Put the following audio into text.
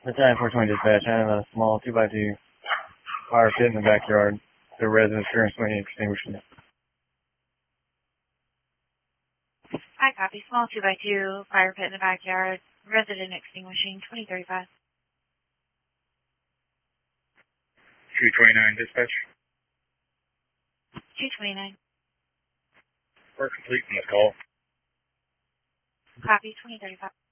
Battalion 420 dispatch, I have a small 2x2 fire pit in the backyard. The residents currently extinguishing it. I copy. Small 2x2 fire pit in the backyard. Resident extinguishing 2035. 229 dispatch. 229. We're complete in this call. Copy. 2035.